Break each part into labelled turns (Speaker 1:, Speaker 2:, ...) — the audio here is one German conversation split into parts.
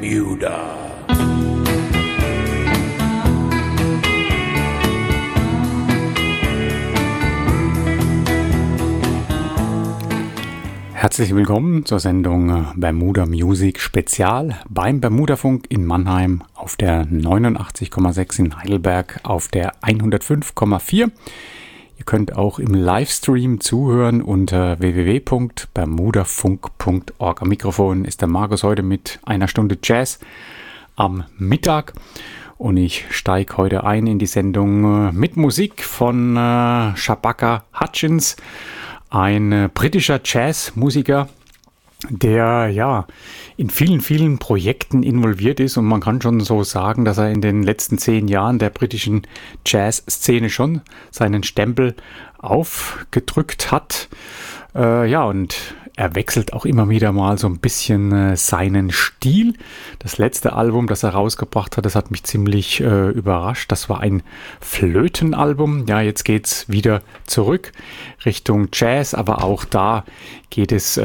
Speaker 1: Bermuda.
Speaker 2: Herzlich willkommen zur Sendung Bermuda Music Spezial beim Bermudafunk in Mannheim auf der 89,6 in Heidelberg auf der 105,4. Ihr könnt auch im Livestream zuhören unter www.bermudafunk.org. Am Mikrofon ist der Markus heute mit einer Stunde Jazz am Mittag. Und ich steige heute ein in die Sendung mit Musik von Shabaka Hutchins, ein britischer Jazzmusiker, der ja in vielen, vielen Projekten involviert ist. Und man kann schon so sagen, dass er in den letzten 10 Jahren der britischen Jazzszene schon seinen Stempel aufgedrückt hat. Und er wechselt auch immer wieder mal so ein bisschen seinen Stil. Das letzte Album, das er rausgebracht hat, das hat mich ziemlich überrascht. Das war ein Flötenalbum. Ja, jetzt geht's wieder zurück Richtung Jazz, aber auch da geht es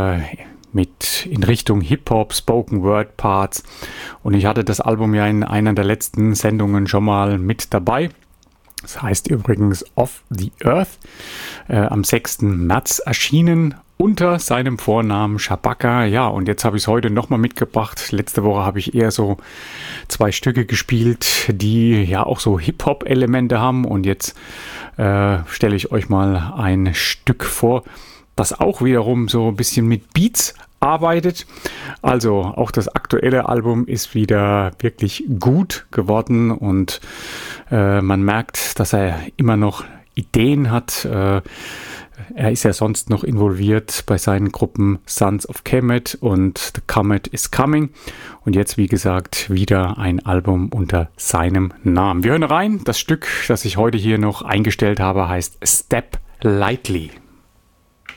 Speaker 2: in Richtung Hip-Hop, Spoken Word Parts. Und ich hatte das Album ja in einer der letzten Sendungen schon mal mit dabei. Das heißt übrigens Off the Earth, am 6. März erschienen unter seinem Vornamen Shabaka. Ja, und jetzt habe ich es heute nochmal mitgebracht. Letzte Woche habe ich eher so 2 Stücke gespielt, die ja auch so Hip-Hop-Elemente haben. Und jetzt stelle ich euch mal ein Stück vor, das auch wiederum so ein bisschen mit Beats arbeitet. Also auch das aktuelle Album ist wieder wirklich gut geworden und man merkt, dass er immer noch Ideen hat. Er ist ja sonst noch involviert bei seinen Gruppen Sons of Kemet und The Comet is Coming. Und jetzt, wie gesagt, wieder ein Album unter seinem Namen. Wir hören rein. Das Stück, das ich heute hier noch eingestellt habe, heißt Step Lightly.